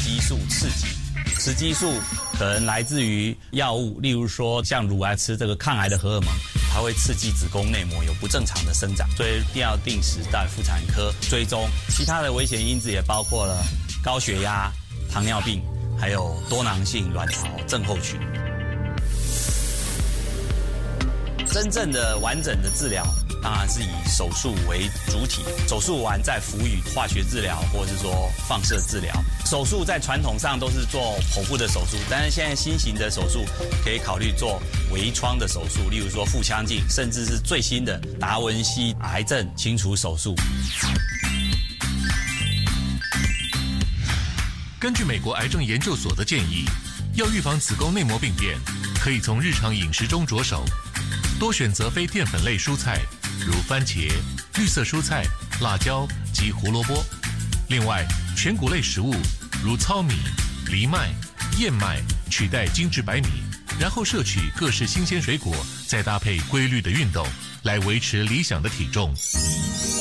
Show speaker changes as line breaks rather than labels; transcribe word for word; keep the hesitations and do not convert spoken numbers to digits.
激素刺激。雌激素可能来自于药物，例如说像乳癌吃这个抗癌的荷尔蒙，它会刺激子宫内膜有不正常的生长，所以一定要定时到妇产科追踪。其他的危险因子也包括了高血压、糖尿病，还有多囊性卵巢症候群。真正的完整的治疗当然是以手术为主体，手术完再辅以化学治疗或者是说放射治疗。手术在传统上都是做剖腹的手术，但是现在新型的手术可以考虑做微创的手术，例如说腹腔镜，甚至是最新的达文西癌症清除手术。
根据美国癌症研究所的建议，要预防子宫内膜病变，可以从日常饮食中着手，多选择非淀粉类蔬菜，如番茄、绿色蔬菜、辣椒及胡萝卜。另外，全谷类食物如糙米、藜麦、燕麦取代精致白米，然后摄取各式新鲜水果，再搭配规律的运动，来维持理想的体重。